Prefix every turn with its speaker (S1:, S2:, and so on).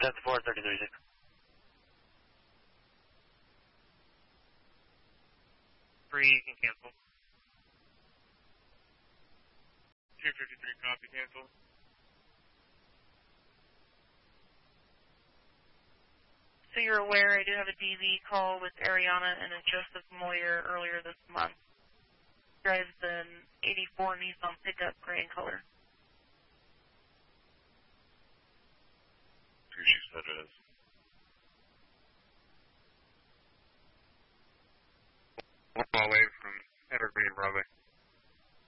S1: That's 433.
S2: 3, you can cancel. 253, copy, cancel.
S3: So you're aware I do have a DV call with Ariana and a Joseph Moyer earlier this month. Drives an 84 Nissan pickup, gray in color.
S4: Who she said it is.
S2: Away from Edward Green, Broadway.